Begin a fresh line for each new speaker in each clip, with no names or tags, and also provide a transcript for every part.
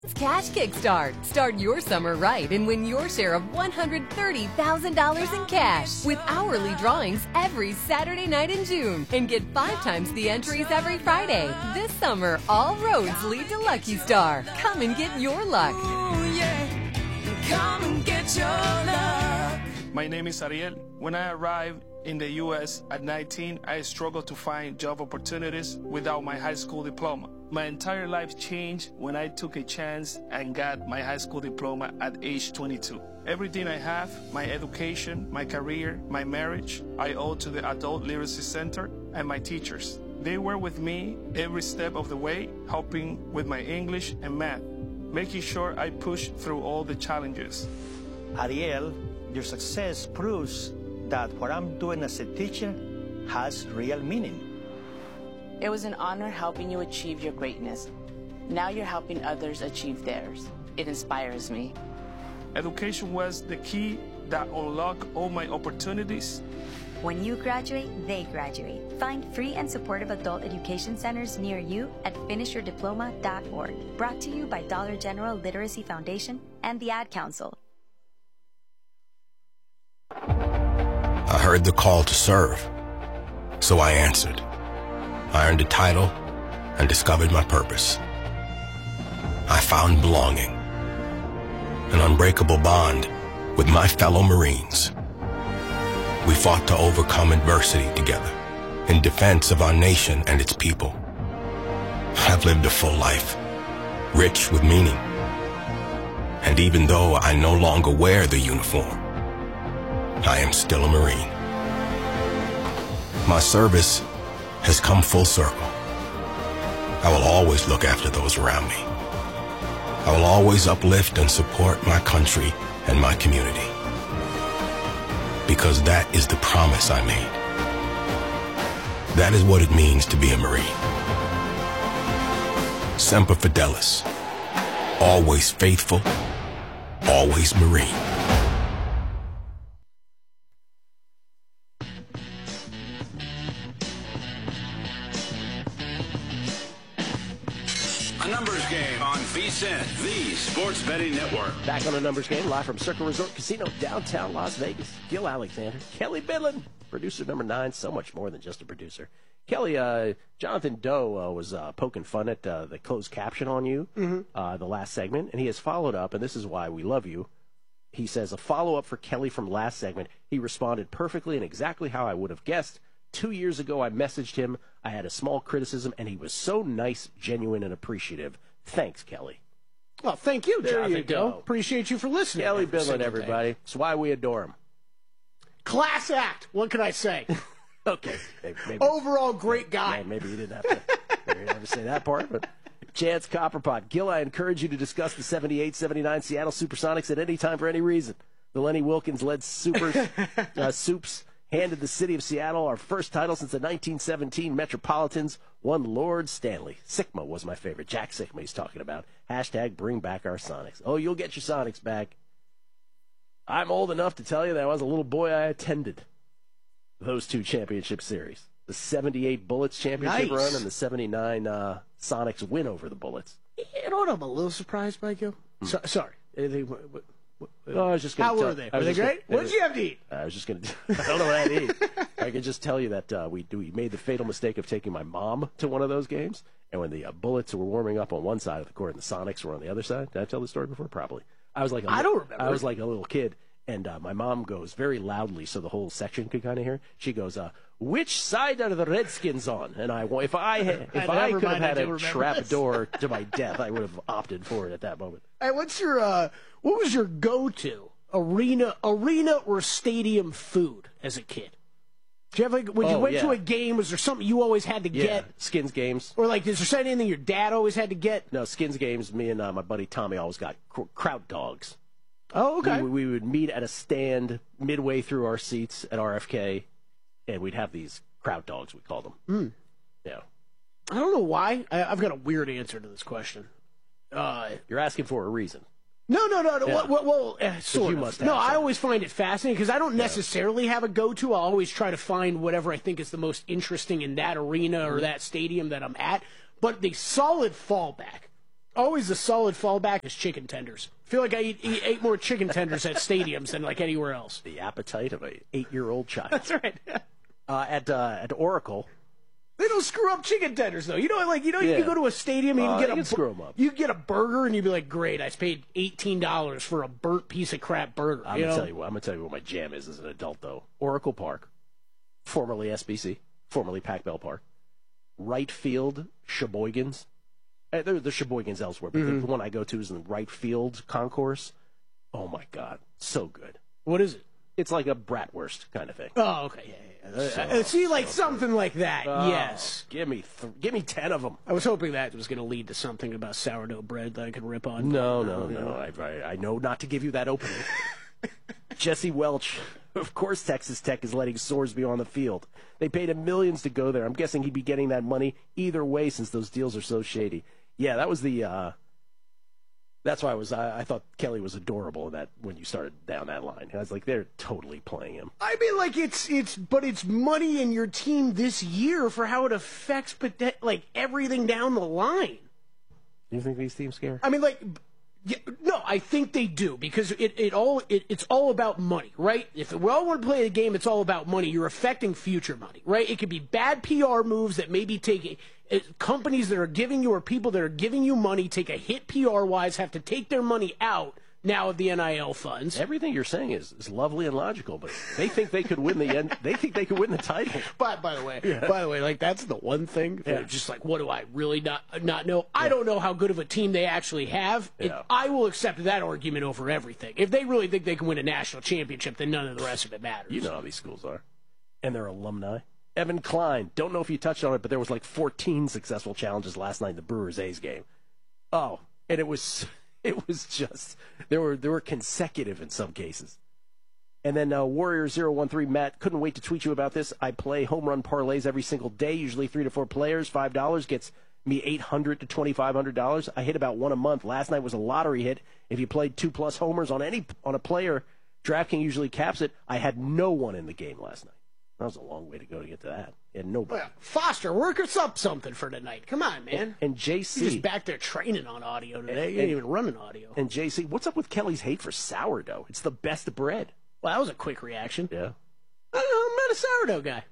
Cash Kickstart. Start your summer right and win your share of $130,000 in cash with hourly drawings every Saturday night in June and get 5 times the entries every Friday. This summer, all roads lead to Lucky Star. Come and get your luck.
Ooh, yeah. Come and get your luck.
My name is Ariel. When I arrived in the U.S. at 19, I struggled to find job opportunities without my high school diploma. My entire life changed when I took a chance and got my high school diploma at age 22. Everything I have, my education, my career, my marriage, I owe to the Adult Literacy Center and my teachers. They were with me every step of the way, helping with my English and math, making sure I pushed through all the challenges.
Ariel, your success proves that what I'm doing as a teacher has real meaning.
It was an honor helping you achieve your greatness. Now you're helping others achieve theirs. It inspires me.
Education was the key that unlocked all my opportunities.
When you graduate, they graduate. Find free and supportive adult education centers near you at finishyourdiploma.org. Brought to you by Dollar General Literacy Foundation and the Ad Council.
I heard the call to serve, so I answered. I earned a title and discovered my purpose. I found belonging, an unbreakable bond with my fellow Marines. We fought to overcome adversity together in defense of our nation and its people. I've lived a full life, rich with meaning. And even though I no longer wear the uniform, I am still a Marine. My service has come full circle. I will always look after those around me. I will always uplift and support my country and my community. Because that is the promise I made. That is what it means to be a Marine. Semper Fidelis. Always faithful, always Marine.
VSiN, the Sports Betting Network.
Back on the numbers game, live from Circle Resort Casino, downtown Las Vegas. Gil Alexander, Kelly Bidlin, producer number 9, so much more than just a producer. Kelly, Jonathan Doe was poking fun at the closed caption on you, the last segment, and he has followed up, and this is why we love you. He says, a follow-up for Kelly from last segment. He responded perfectly and exactly how I would have guessed. 2 years ago, I messaged him. I had a small criticism, and he was so nice, genuine, and appreciative. Thanks, Kelly.
Well, thank you,
There
Jonathan
you go.
Doe. Appreciate you for listening.
Kelly Bidlin, everybody. That's why we adore him.
Class act. What can I say?
Okay. Maybe.
Overall, great guy.
Yeah, maybe you didn't have to say that part, but Chance Copperpot. Gil, I encourage you to discuss the 78-79 Seattle Supersonics at any time for any reason. The Lenny Wilkens-led Soups handed the city of Seattle our first title since the 1917 Metropolitans, won Lord Stanley. Sigma was my favorite. Jack Sigma he's talking about. Hashtag bring back our Sonics. Oh, you'll get your Sonics back. I'm old enough to tell you that I was a little boy, I attended those 2 championship series. The 78 Bullets championship run and the 79 Sonics win over the Bullets.
You know what I'm a little surprised by, Gil? Sorry.
No, I was just
How were they? Were they great? What did you have to eat?
I was just going to. I don't know what I had to eat. I can just tell you that we made the fatal mistake of taking my mom to one of those games, and when the Bullets were warming up on one side of the court and the Sonics were on the other side. Did I tell the story before? Probably. I don't remember. I was like a little kid, and my mom goes very loudly so the whole section could kind of hear. She goes, "Which side are the Redskins on?" And if I could have had a trap door to my death, I would have opted for it at that moment.
Hey, what was your go-to arena or stadium food as a kid? Did you have when you went to a game, was there something you always had to get?
Skins games.
Or is there anything your dad always had to get?
No, Skins games. Me and my buddy Tommy always got kraut dogs.
Oh, okay.
We would meet at a stand midway through our seats at RFK, and we'd have these kraut dogs, we called them. Yeah.
I don't know why. I've got a weird answer to this question.
You're asking for a reason.
No.
Yeah.
Well, sort of. No, I always find it fascinating because I don't necessarily have a go-to. I'll always try to find whatever I think is the most interesting in that arena or that stadium that I'm at. But the solid fallback Always a solid fallback is chicken tenders. I feel like I ate more chicken tenders at stadiums than like anywhere else.
The appetite of an 8-year-old child.
That's right.
At Oracle,
they don't screw up chicken tenders though. You can go to a stadium and you can
screw them up.
You get a burger and you'd be like, great, I paid $18 for a burnt piece of crap burger.
I'm gonna tell you what my jam is as an adult though. Oracle Park, formerly SBC, formerly Pac Bell Park, right field Sheboygans. There are Sheboygans elsewhere, but the one I go to is in the right field concourse. Oh my God, so good.
What is it?
It's like a bratwurst kind of thing.
Oh, okay. Yeah. Something like that. Yes.
Give me 10 of them.
I was hoping that was going to lead to something about sourdough bread that I could rip on.
No. I know not to give you that opening. Jesse Welch. Of course Texas Tech is letting Soers be on the field. They paid him millions to go there. I'm guessing he'd be getting that money either way since those deals are so shady. Yeah, that was the... That's why I thought Kelly was adorable in that when you started down that line. I was like, they're totally playing him.
I mean, like it's money in your team this year for how it affects everything down the line.
Do you think these teams care?
I mean, no, I think they do because it's all about money, right? If we all want to play the game, it's all about money. You're affecting future money, right? It could be bad PR moves that maybe companies that are giving you or people that are giving you money take a hit PR-wise, have to take their money out now of the NIL funds.
Everything you're saying is lovely and logical, but they think they could win the end. They think they could win the title.
But by the way, like that's the one thing. Yeah. Just like, what do I really not know? I don't know how good of a team they actually have. Yeah. I will accept that argument over everything. If they really think they can win a national championship, then none of the rest of it matters.
You know how these schools are, and their alumni. Evan Klein, don't know if you touched on it, but there was like 14 successful challenges last night in the Brewers-A's game. Oh, and it was just they were consecutive in some cases. And then Warrior013 Matt, couldn't wait to tweet you about this. I play home run parlays every single day, usually 3 to 4 players. $5 gets me $800 to $2,500. I hit about one a month. Last night was a lottery hit. If you played 2+ homers on a player, DraftKings usually caps it. I had no one in the game last night. That was a long way to go to get to that. And nobody.
Well, Foster, work us up something for tonight. Come on, man.
And JC.
You're just back there training on audio today. You ain't even running audio.
And JC, what's up with Kelly's hate for sourdough? It's the best bread.
Well, that was a quick reaction.
Yeah.
I don't know. I'm not a sourdough guy.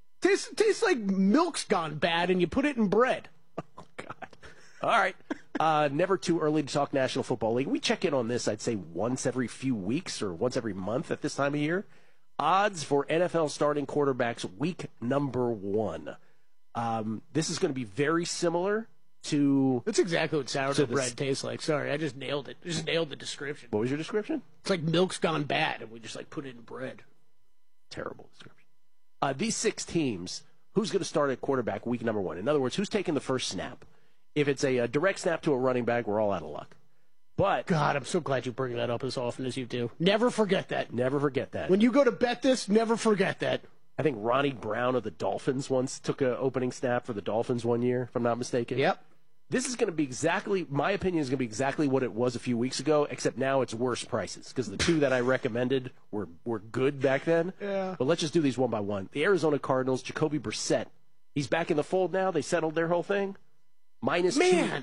Tastes like milk's gone bad and you put it in bread.
Oh, God. All right. Never too early to talk National Football League. We check in on this, I'd say, once every few weeks or once every month at this time of year. Odds for NFL starting quarterbacks week number 1. This is going to be very similar to...
That's exactly what sourdough bread tastes like. Sorry, I just nailed it. Just nailed the description.
What was your description?
It's like milk's gone bad, and we just put it in bread.
Terrible description. These 6 teams, who's going to start at quarterback week number 1? In other words, who's taking the first snap? If it's a direct snap to a running back, we're all out of luck. But
God, I'm so glad you bring that up as often as you do. Never forget that.
Never forget that.
When you go to bet this, never forget that.
I think Ronnie Brown of the Dolphins once took an opening snap for the Dolphins one year, if I'm not mistaken.
Yep.
This is going to be exactly, my opinion is going to be exactly what it was a few weeks ago, except now it's worse prices, because the 2 that I recommended were good back then.
Yeah.
But let's just do these one by one. The Arizona Cardinals, Jacoby Brissett. He's back in the fold now. They settled their whole thing. Minus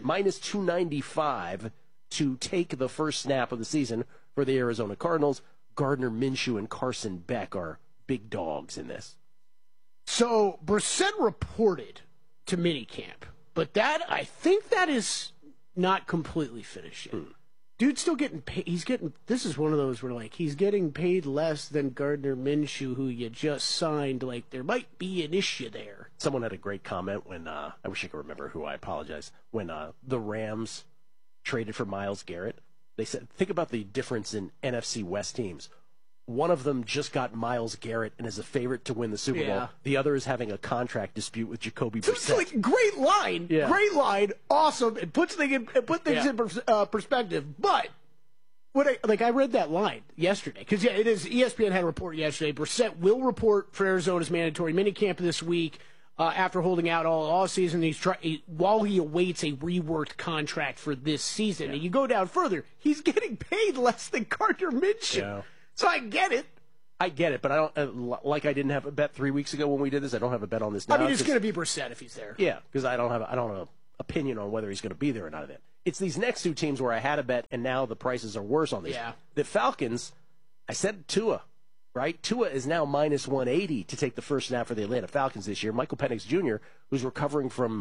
295 to take the first snap of the season for the Arizona Cardinals. Gardner Minshew and Carson Beck are big dogs in this.
So Brissett reported to minicamp, but I think that is not completely finished yet. Dude's still getting paid. This is one of those where he's getting paid less than Gardner Minshew, who you just signed. There might be an issue there.
Someone had a great comment when, I wish I could remember who, I apologize, when the Rams traded for Myles Garrett. They said, think about the difference in NFC West teams. One of them just got Myles Garrett and is a favorite to win the Super Bowl. The other is having a contract dispute with Jacoby Brissett.
Great line. Yeah. Great line. Awesome. It puts things in perspective. But I read that line yesterday because it is. ESPN had a report yesterday. Brissett will report for Arizona's mandatory minicamp this week. After holding out all season, while he awaits a reworked contract for this season. And you go down further, he's getting paid less than Gardner Minshew. Yeah. So I get it.
But I don't like I didn't have a bet 3 weeks ago when we did this. I don't have a bet on this now.
I mean, it's going to be Brissett if he's there.
Yeah, because I don't have an opinion on whether he's going to be there or not. It's these next two teams where I had a bet, and now the prices are worse on these.
Yeah.
The Falcons, I said Tua, right? Tua is now minus 180 to take the first snap for the Atlanta Falcons this year. Michael Penix Jr., who's recovering from,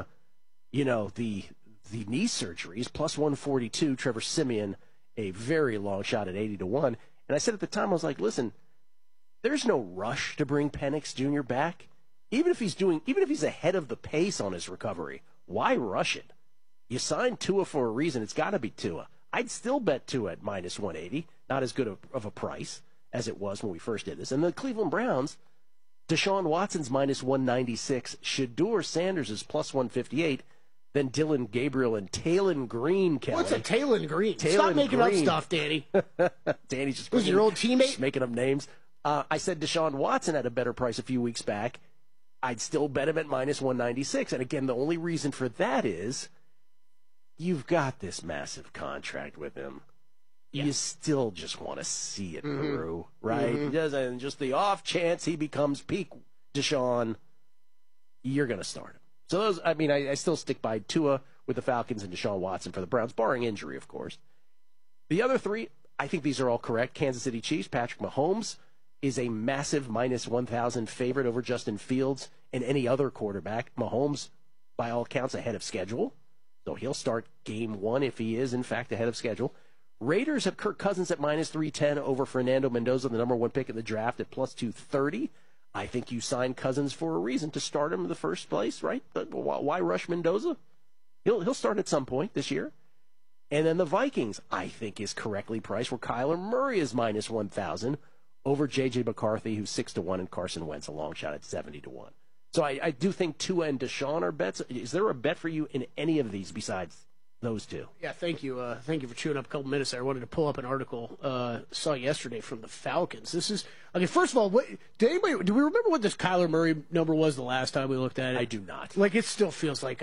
the knee surgeries, plus 142. Trevor Siemian, a very long shot at 80-1. And I said at the time, I was like, listen, there's no rush to bring Penix Jr. back. Even if he's ahead of the pace on his recovery, why rush it? You signed Tua for a reason. It's got to be Tua. I'd still bet Tua at minus 180. Not as good of a price as it was when we first did this. And the Cleveland Browns, Deshaun Watson's minus 196. Shedeur Sanders is plus 158. Then Dylan Gabriel and Taylon Green, Kelly.
What's a Taylon Green? Stop making up stuff, Danny.
Danny's just
Who's your old teammate?
Just making up names. I said Deshaun Watson had a better price a few weeks back. I'd still bet him at minus 196. And again, the only reason for that is you've got this massive contract with him. Yeah. You still just want to see it through, right? And just the off chance he becomes peak Deshaun, you're going to start him. So those, I still stick by Tua with the Falcons and Deshaun Watson for the Browns, barring injury, of course. The other three, I think these are all correct. Kansas City Chiefs, Patrick Mahomes is a massive minus 1,000 favorite over Justin Fields and any other quarterback. Mahomes, by all accounts, ahead of schedule. So he'll start game one if he is, in fact, ahead of schedule. Raiders have Kirk Cousins at minus 310 over Fernando Mendoza, the number one pick in the draft, at plus 230. I think you signed Cousins for a reason, to start him in the first place, right? But why rush Mendoza? He'll start at some point this year. And then the Vikings, I think, is correctly priced, where Kyler Murray is minus 1,000 over J.J. McCarthy, who's 6-1, and Carson Wentz, a long shot at 70-1. So I do think Tua and Deshaun are bets. Is there a bet for you in any of these besides those two?
Yeah, thank you. Thank you for chewing up a couple minutes there. I wanted to pull up an article saw yesterday from the Falcons. This is first of all, do we remember what this Kyler Murray number was the last time we looked at it?
I do not.
It still feels like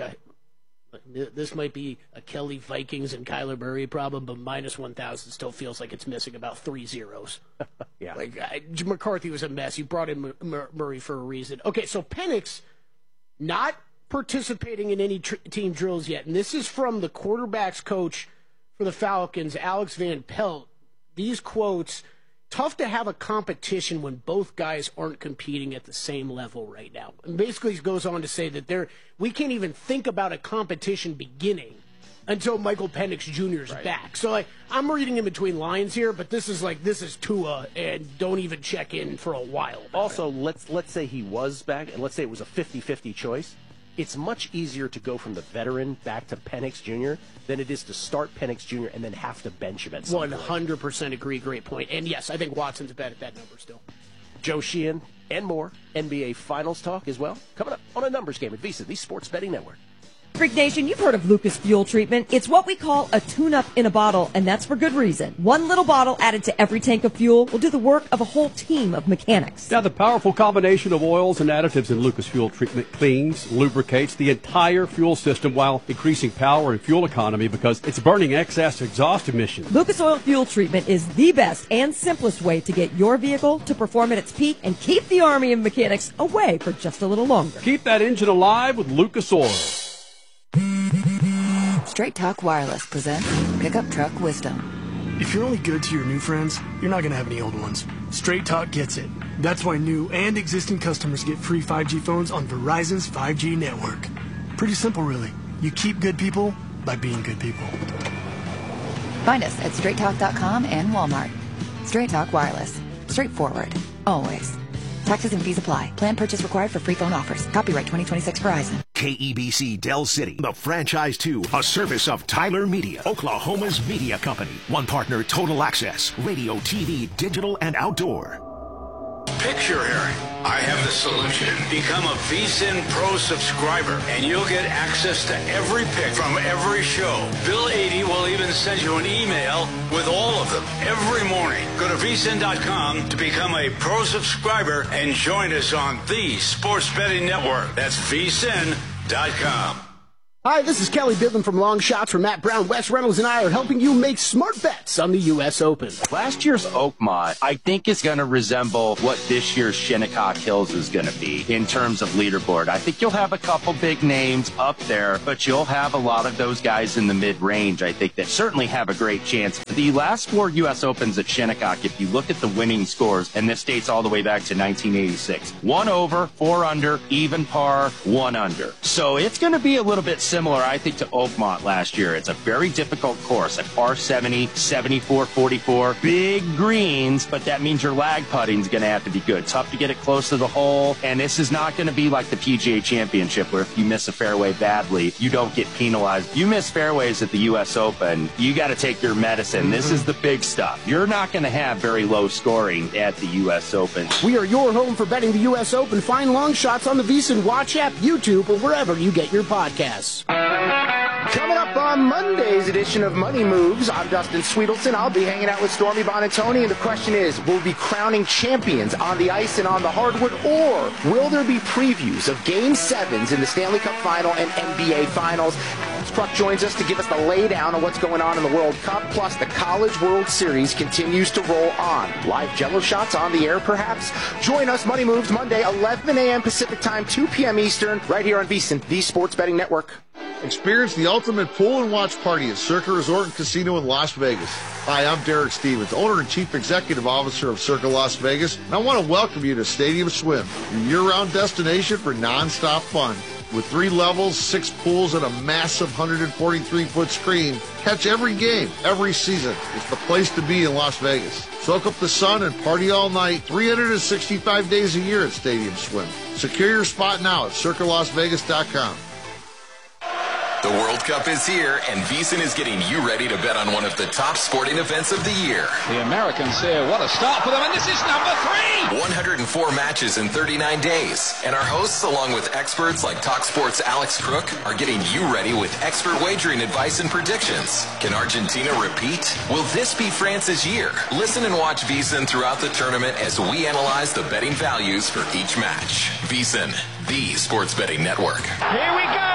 this might be a Kelly Vikings and Kyler Murray problem, but minus 1,000 still feels like it's missing about 3 zeros.
Yeah.
McCarthy was a mess. You brought in Murray for a reason. Okay, so Penix not participating in any team drills yet, and this is from the quarterback's coach for the Falcons, Alex Van Pelt. These quotes: tough to have a competition when both guys aren't competing at the same level right now. And basically he goes on to say that we can't even think about a competition beginning until Michael Penix Jr. is back. So I'm reading in between lines here, but this is Tua, and don't even check in for a while.
Also, let's say he was back, and let's say it was a 50-50 choice. It's much easier to go from the veteran back to Penix Jr. than it is to start Penix Jr. and then have to bench him at some
100% agree. Great point. And yes, I think Watson's a bet at that number still.
Joe Sheehan and more NBA Finals talk as well, coming up on a numbers game at VSiN, the Sports Betting Network.
Freak Nation, you've heard of Lucas Fuel Treatment. It's what we call a tune-up in a bottle, and that's for good reason. One little bottle added to every tank of fuel will do the work of a whole team of mechanics.
Now, the powerful combination of oils and additives in Lucas Fuel Treatment cleans, lubricates the entire fuel system while increasing power and fuel economy because it's burning excess exhaust emissions.
Lucas Oil Fuel Treatment is the best and simplest way to get your vehicle to perform at its peak and keep the army of mechanics away for just a little longer.
Keep that engine alive with Lucas Oil.
Straight Talk Wireless presents Pickup Truck Wisdom.
If you're only good to your new friends, you're not going to have any old ones. Straight Talk gets it. That's why new and existing customers get free 5G phones on Verizon's 5G network. Pretty simple, really. You keep good people by being good people.
Find us at straighttalk.com and Walmart. Straight Talk Wireless. Straightforward. Always. Taxes and fees apply. Plan purchase required for free phone offers. Copyright 2026 Verizon.
KEBC Del City, the franchise 2, a service of Tyler Media, Oklahoma's media company. One partner, Total Access, radio, TV, digital, and outdoor.
Picture hearing. I have the solution. Become a VSiN Pro subscriber, and you'll get access to every pick from every show. Bill 80 will even send you an email with all of them every morning. Go to VSiN.com to become a Pro subscriber and join us on the Sports Betting Network. That's VSiN.com.
Hi, this is Kelly Bidlin from Long Shots for Matt Brown. Wes Reynolds and I are helping you make smart bets on the U.S. Open.
Last year's Oakmont, I think, is going to resemble what this year's Shinnecock Hills is going to be in terms of leaderboard. I think you'll have a couple big names up there, but you'll have a lot of those guys in the mid-range, I think, that certainly have a great chance. The last 4 U.S. Opens at Shinnecock, if you look at the winning scores, and this dates all the way back to 1986, 1 over, 4 under, even par, 1 under. So it's going to be a little bit similar, I think, to Oakmont last year. It's a very difficult course, a par 70, 74, 44, big greens, but that means your lag putting is going to have to be good. Tough to get it close to the hole, and this is not going to be like the PGA Championship where if you miss a fairway badly, you don't get penalized. You miss fairways at the U.S. Open, you got to take your medicine. This is the big stuff. You're not going to have very low scoring at the U.S. Open.
We are your home for betting the U.S. Open. Find Long Shots on the VSiN Watch app, YouTube, or wherever you get your podcasts.
Coming up on Monday's edition of Money Moves, I'm Dustin Sweetelson. I'll be hanging out with Stormy Bonantoni, and the question is, will we be crowning champions on the ice and on the hardwood, or will there be previews of Game 7s in the Stanley Cup Final and NBA Finals? Alex Kruk joins us to give us the laydown on what's going on in the World Cup, plus the College World Series continues to roll on. Live Jello shots on the air, perhaps? Join us, Money Moves, Monday, 11 a.m. Pacific Time, 2 p.m. Eastern, right here on VSiN, the Sports Betting Network.
Experience the ultimate pool and watch party at Circa Resort and Casino in Las Vegas. Hi, I'm Derek Stevens, owner and chief executive officer of Circa Las Vegas, and I want to welcome you to Stadium Swim, your year-round destination for non-stop fun. With 3 levels, 6 pools, and a massive 143-foot screen, catch every game, every season. It's the place to be in Las Vegas. Soak up the sun and party all night, 365 days a year at Stadium Swim. Secure your spot now at CircaLasVegas.com.
The World Cup is here, and VSiN is getting you ready to bet on one of the top sporting events of the year.
The Americans here, what a start for them, and this is number 3!
104 matches in 39 days. And our hosts, along with experts like TalkSport's Alex Kruk, are getting you ready with expert wagering advice and predictions. Can Argentina repeat? Will this be France's year? Listen and watch VSiN throughout the tournament as we analyze the betting values for each match. VSiN, the Sports Betting Network.
Here we go!